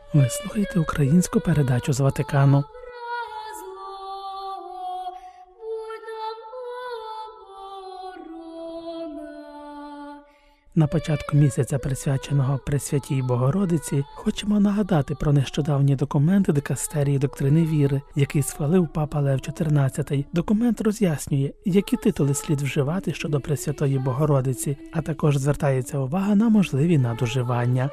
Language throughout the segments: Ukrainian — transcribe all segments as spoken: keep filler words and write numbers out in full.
Ви слухаєте українську передачу з Ватикану. На початку місяця, присвяченого Пресвятій Богородиці, хочемо нагадати про нещодавні документи Дикастерії доктрини віри, який схвалив папа Лев чотирнадцятий. Документ роз'яснює, які титули слід вживати щодо Пресвятої Богородиці, а також звертається увага на можливі надуживання.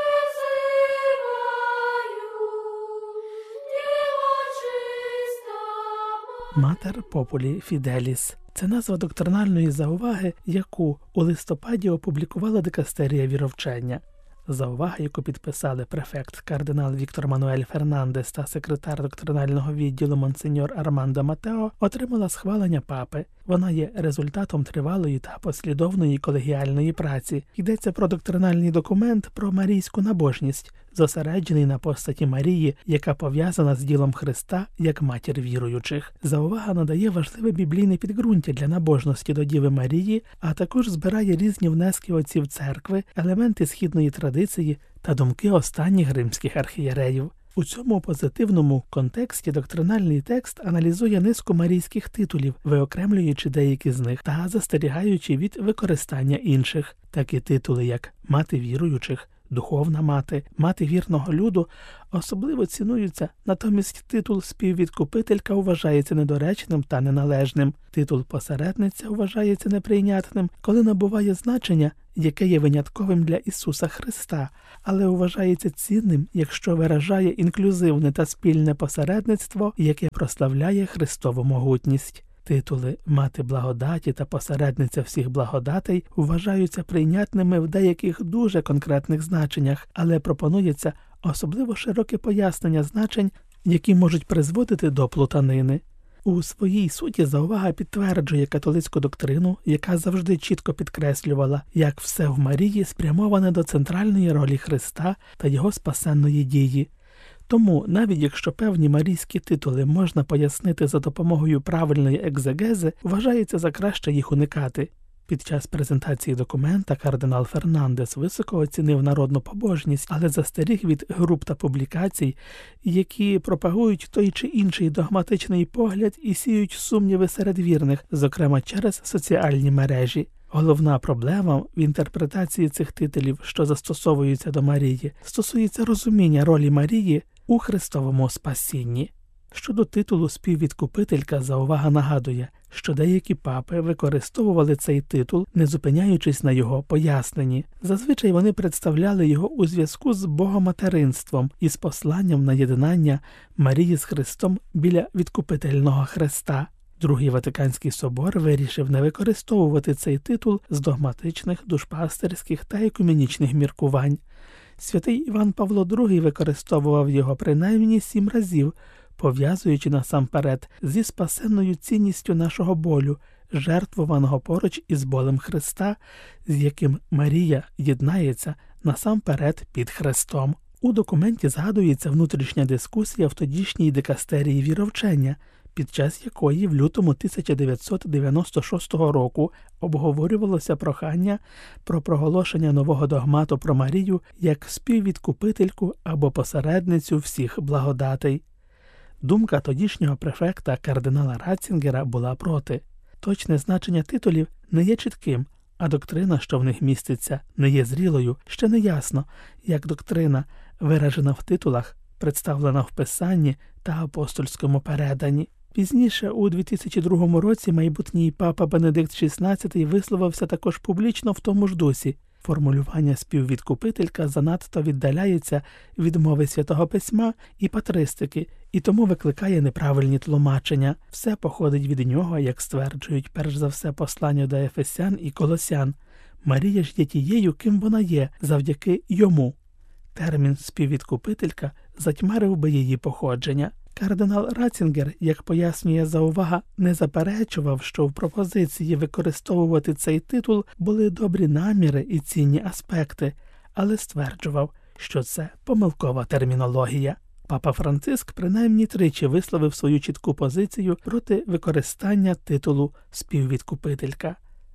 Матер Популі Фіделіс – це назва доктринальної зауваги, яку у листопаді опублікувала Дикастерія віровчення. Заувага, яку підписали префект кардинал Віктор Мануель Фернандес та секретар доктринального відділу монсеньор Армандо Матео, отримала схвалення папи. Вона є результатом тривалої та послідовної колегіальної праці. Йдеться про доктринальний документ про марійську набожність, зосереджений на постаті Марії, яка пов'язана з ділом Христа як матір віруючих. Заувага надає важливе біблійне підґрунтя для набожності до Діви Марії, а також збирає різні внески отців церкви, елементи східної традиції та думки останніх римських архієреїв. У цьому позитивному контексті доктринальний текст аналізує низку марійських титулів, виокремлюючи деякі з них та застерігаючи від використання інших. Такі титули, як «Мати віруючих», «Духовна мати», «Мати вірного люду» особливо цінуються, натомість титул «Співвідкупителька» вважається недоречним та неналежним. Титул «Посередниця» вважається неприйнятним, коли набуває значення, яке є винятковим для Ісуса Христа, але вважається цінним, якщо виражає інклюзивне та спільне посередництво, яке прославляє Христову могутність. Титули «Мати благодаті» та «Посередниця всіх благодатей» вважаються прийнятними в деяких дуже конкретних значеннях, але пропонується особливо широке пояснення значень, які можуть призводити до плутанини. У своїй суті заувага підтверджує католицьку доктрину, яка завжди чітко підкреслювала, як все в Марії спрямоване до центральної ролі Христа та його спасенної дії. Тому, навіть якщо певні марійські титули можна пояснити за допомогою правильної екзегези, вважається за краще їх уникати. Під час презентації документа кардинал Фернандес високо оцінив народну побожність, але застеріг від груп та публікацій, які пропагують той чи інший догматичний погляд і сіють сумніви серед вірних, зокрема через соціальні мережі. Головна проблема в інтерпретації цих титулів, що застосовуються до Марії, стосується розуміння ролі Марії у Христовому спасінні. Щодо титулу «Співвідкупителька» заувага нагадує, що деякі папи використовували цей титул, не зупиняючись на його поясненні. Зазвичай вони представляли його у зв'язку з богоматеринством і з посланням на єднання Марії з Христом біля відкупительного хреста. Другий Ватиканський собор вирішив не використовувати цей титул з догматичних, душпастерських та екуменічних міркувань. Святий Іван Павло другий використовував його принаймні сім разів, пов'язуючи насамперед зі спасенною цінністю нашого болю, жертвованого поруч із болем Христа, з яким Марія єднається насамперед під Христом. У документі згадується внутрішня дискусія в тодішній дикастерії віровчення, під час якої в лютому тисяча дев'ятсот дев'яносто шостого року обговорювалося прохання про проголошення нового догмату про Марію як співвідкупительку або посередницю всіх благодатей. Думка тодішнього префекта кардинала Ратцінгера була проти. Точне значення титулів не є чітким, а доктрина, що в них міститься, не є зрілою. Ще не ясно, як доктрина, виражена в титулах, представлена в Писанні та апостольському переданні. Пізніше, у дві тисячі другому році, майбутній папа Бенедикт шістнадцятий висловився також публічно в тому ж дусі. Формулювання «співвідкупителька» занадто віддаляється від мови Святого Письма і патристики, і тому викликає неправильні тлумачення. Все походить від нього, як стверджують перш за все послання до Ефесян і Колосян. Марія ж є тією, ким вона є, завдяки йому. Термін «співвідкупителька» затьмарив би її походження. Кардинал Ратцінгер, як пояснює заувага, не заперечував, що в пропозиції використовувати цей титул були добрі наміри і цінні аспекти, але стверджував, що це помилкова термінологія. Папа Франциск принаймні тричі висловив свою чітку позицію проти використання титулу «співвідкупителька».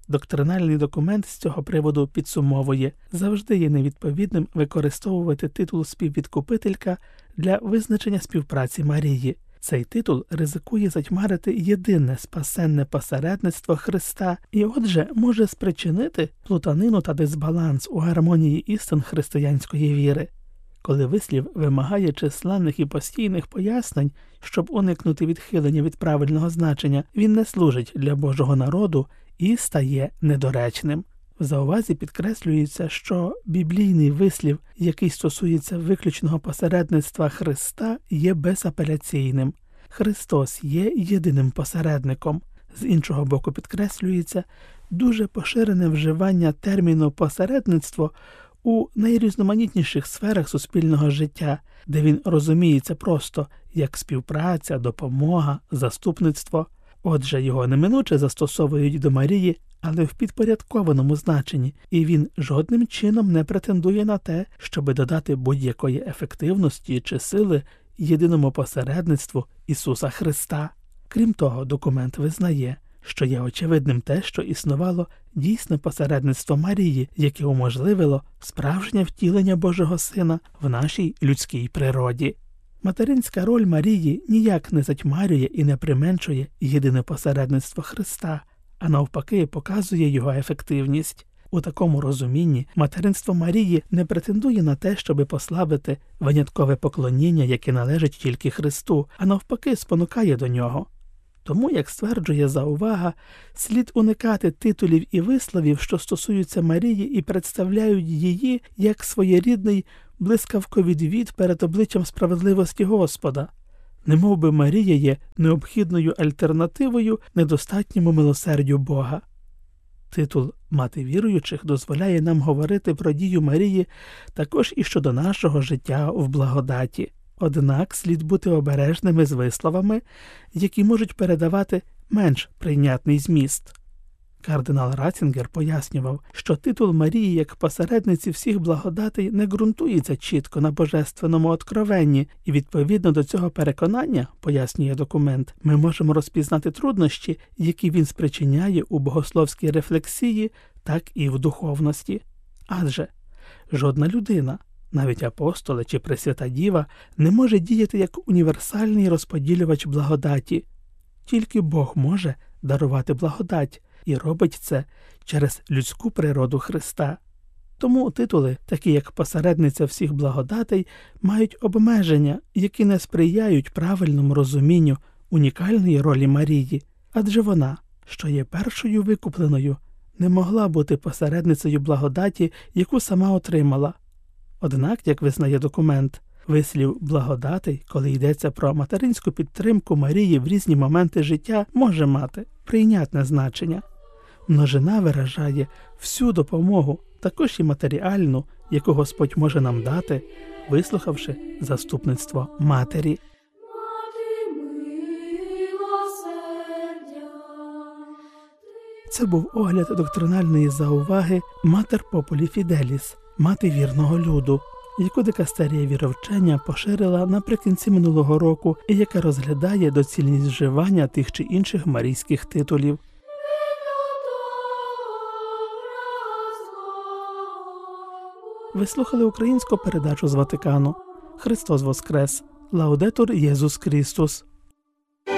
Доктринальний документ з цього приводу підсумовує: завжди є невідповідним використовувати титул «співвідкупителька» для визначення співпраці Марії. Цей титул ризикує затьмарити єдине спасенне посередництво Христа і отже може спричинити плутанину та дисбаланс у гармонії істин християнської віри. Коли вислів вимагає численних і постійних пояснень, щоб уникнути відхилення від правильного значення, він не служить для Божого народу і стає недоречним. В заувазі підкреслюється, що біблійний вислів, який стосується виключного посередництва Христа, є безапеляційним. Христос є єдиним посередником. З іншого боку підкреслюється дуже поширене вживання терміну «посередництво» у найрізноманітніших сферах суспільного життя, де він розуміється просто як співпраця, допомога, заступництво. Отже, його неминуче застосовують до Марії, але в підпорядкованому значенні, і він жодним чином не претендує на те, щоби додати будь-якої ефективності чи сили єдиному посередництву Ісуса Христа. Крім того, документ визнає, що є очевидним те, що існувало дійсне посередництво Марії, яке уможливило справжнє втілення Божого Сина в нашій людській природі. Материнська роль Марії ніяк не затьмарює і не применшує єдине посередництво Христа, а навпаки показує його ефективність. У такому розумінні материнство Марії не претендує на те, щоби послабити виняткове поклоніння, яке належить тільки Христу, а навпаки спонукає до нього. Тому, як стверджує заувага, слід уникати титулів і висловів, що стосуються Марії і представляють її як своєрідний блискавковідвід перед обличчям справедливості Господа. Немов би Марія є необхідною альтернативою недостатньому милосердю Бога. Титул «Мати віруючих» дозволяє нам говорити про дію Марії також і щодо нашого життя в благодаті. Однак слід бути обережними з висловами, які можуть передавати менш прийнятний зміст. Кардинал Ратцінгер пояснював, що титул Марії як посередниці всіх благодатей не ґрунтується чітко на божественному откровенні, і відповідно до цього переконання, пояснює документ, ми можемо розпізнати труднощі, які він спричиняє у богословській рефлексії, так і в духовності. Адже жодна людина, навіть апостоли чи Пресвята Діва, не може діяти як універсальний розподілювач благодаті. Тільки Бог може дарувати благодать, і робить це через людську природу Христа. Тому титули, такі як посередниця всіх благодатей, мають обмеження, які не сприяють правильному розумінню унікальної ролі Марії, адже вона, що є першою викупленою, не могла бути посередницею благодаті, яку сама отримала. Однак, як визнає документ, вислів «благодатей», коли йдеться про материнську підтримку Марії в різні моменти життя, може мати прийнятне значення. Множина виражає всю допомогу, також і матеріальну, яку Господь може нам дати, вислухавши заступництво Матері. Це був огляд доктринальної зауваги «Матер Популі Фіделіс» – «Мати вірного люду», яку дикастерія віровчення поширила наприкінці минулого року і яка розглядає доцільність вживання тих чи інших марійських титулів. Ви слухали українську передачу з Ватикану. Христос Воскрес! Лаудетур Єсус Христос!